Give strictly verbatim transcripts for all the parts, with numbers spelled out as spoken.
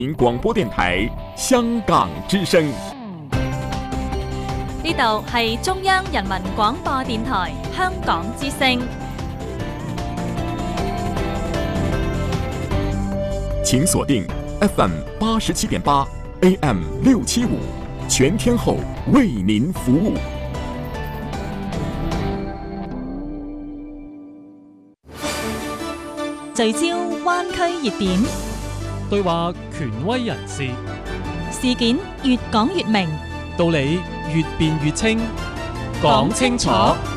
廣播電台香港之聲， 呢度係中央人民廣播電台香港之聲。 請鎖定 F M 八十七點八 A M 六七五，全天候為您服務。 聚焦灣區熱點， 對話權威人士， 事件越講越明， 道理越辯越清，講清楚，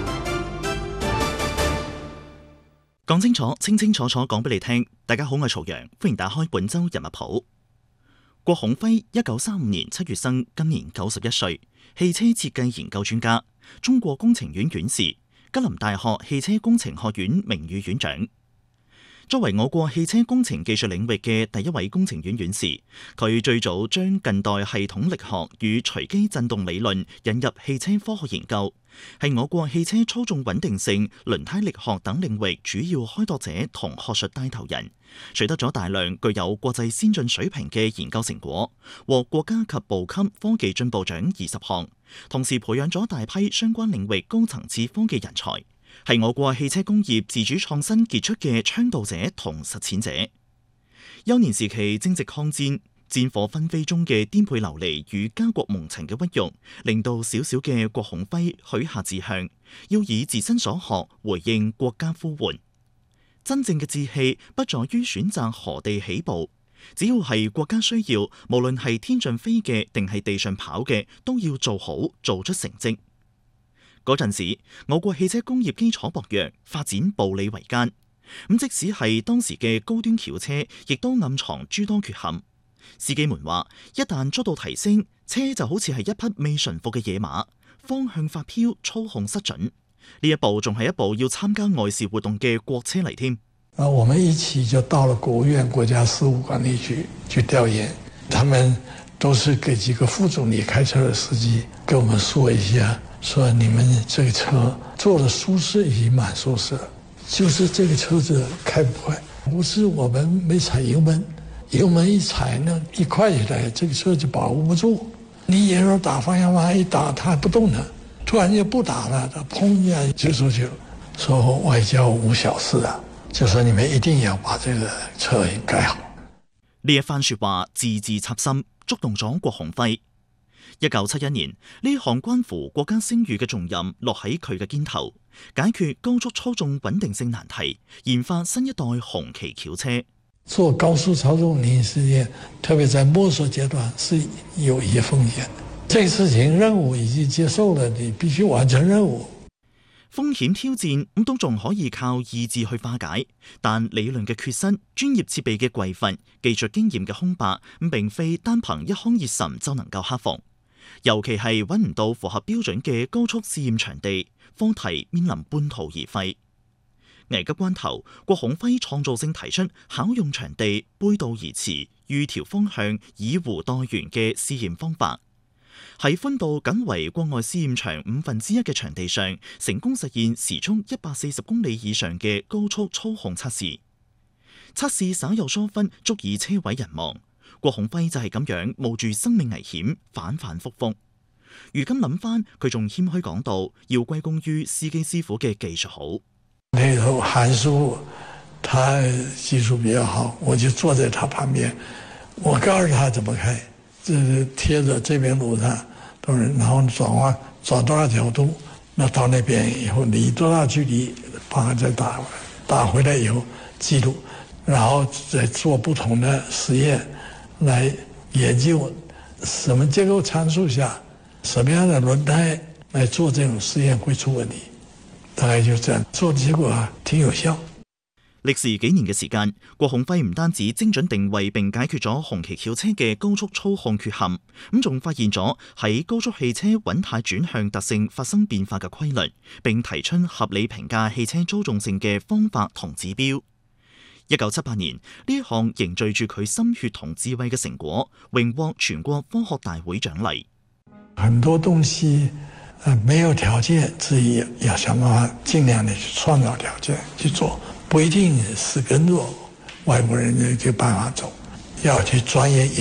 講清楚，清清楚楚講俾你聽。大家好，我係曹陽，歡迎打開本周人物譜。郭鴻輝一九三五年七月生，今年九十一歲，汽車設計研究專家，中國工程院院士，吉林大學汽車工程學院名譽院長。作為我國汽車工程技術領域嘅第一位工程院院士，佢最早將近代系統力學與隨機振動理論引入汽車科學研究，係我國汽車操縱穩定性、輪胎力學等領域主要開拓者同學術帶頭人，取得咗大量具有國際先進水平嘅研究成果，獲國家級部級科技進步獎二十項，同時培養咗大批相關領域高層次科技人才，係我國汽車工業自主創新傑出嘅倡導者同實踐者。幼年時期正值抗戰，戰火紛飛中嘅顛沛流離與家國蒙塵嘅屈辱，令到小小嘅郭鴻輝許下志向，要以自身所學回應國家呼喚。真正嘅志氣不在於選擇何地起步，只要係國家需要，無論係天上飛嘅定係地上跑嘅，都要做好，做出成績。嗰陣時，我國汽車工業基礎薄弱，發展步履維艱。咁即使係當時嘅高端轎車，亦都暗藏諸多缺陷。司機們話，一旦速度提升，車就好似係一匹未馴服嘅野馬，方向發飄，操控失準。呢一部仲係一部要參加外事活動嘅國車嚟添。 啊，我們一起就到了國務院國家事務管理局去調研，他們都是給幾個副總理開車的司機跟我們說一下，說你們這個車坐的舒適已經蠻舒適了，就是這個車子開不快，不是我們沒踩油門，油門一踩呢，一快起來，這個車就把握不住。你也要打方向盤一打，它不動了，突然間不打了，它砰一下就出去了。說外交無小事啊，就說你們一定要把這個車改好。 呢一番說話字字插心，觸動咗郭鴻輝。一九七一年，呢項關乎國家聲譽嘅重任落喺佢嘅肩頭，解決高速操縱穩定性難題，研發新一代紅旗轎車。 做高速操縱零實驗，特別在摸索階段是有一些風險。這個事情任務已經接受了，你必須完成任務。 風險挑戰咁都仲可以靠意志去化解，但理論嘅缺失、專業設備嘅匱乏、技術經驗嘅空白，咁並非單憑一腔熱忱就能夠克服。尤其係揾唔到符合標準嘅高速試驗場地，課題面臨半途而廢。危急關頭，郭鴻輝創造性提出巧用場地、背道而馳、預調方向、以弧代圓嘅試驗方法，喺寬度僅為國外試驗場五分之一嘅場地上，成功實現時速一百四十公里以上嘅高速操控測試。測試稍有疏忽，足以車毀人亡。郭鴻輝就係咁樣冒住生命危險反反复复。如今諗翻，佢仲謙虛講到，要歸功於司機師傅嘅技術好。 那頭韓叔，他技術比較好，我就坐在他旁邊，我告訴他怎麼開，這貼着這邊路上，都是然後轉彎轉多少角度，那到那邊以後離多大距離，把它再打回來，打回來以後記錄，然後再做不同的實驗，來研究什麼結構參數下，什麼樣的輪胎來做這種實驗會出問題。大概就這樣做，結果啊，挺有效。 歷時幾年嘅時間，郭鴻輝唔單止精準定位並解決咗紅旗轎車嘅高速操控缺陷，咁仲發現咗喺高速汽車穩態轉向特性發生變化嘅規律，並提出合理評價汽車操縱性嘅方法同指標。一九七八年，呢一項凝聚住佢心血同智慧嘅成果，榮獲全國科學大會獎勵。 很多東西呃，沒有條件，自己要想辦法盡量的去創造條件去做，不一定是跟着外國人的這個辦法走，要去專業研